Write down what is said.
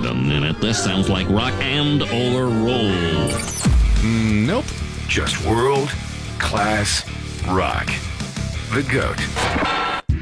Wait a minute, this sounds like rock and or roll. Nope. Just world class rock. The GOAT.